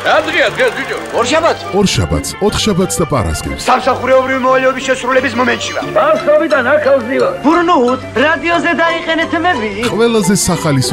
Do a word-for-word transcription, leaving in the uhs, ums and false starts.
რა დღეა დღეს ბიჭო? ორშაბათს. ორშაბათს, ოთხშაბათს და პარასკევს. სამსახურეობრივი მოვალეობის შესრულების მომენტში ვარ. ბავშვობიდან აქ ავზივარ. ბურნუჰუთ, რადიოზე დაიყენეთ მები. ყველაზე სახალისო